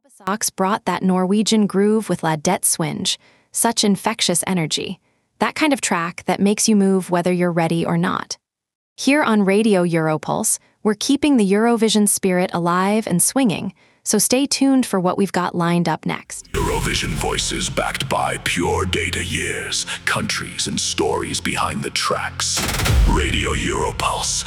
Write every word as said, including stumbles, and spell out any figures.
Sox brought that Norwegian groove with La Det Swinge, such infectious energy, that kind of track that makes you move whether you're ready or not. Here on Radio Europulse, we're keeping the Eurovision spirit alive and swinging, so stay tuned for what we've got lined up next. Eurovision voices backed by pure data years, countries and stories behind the tracks. Radio Europulse,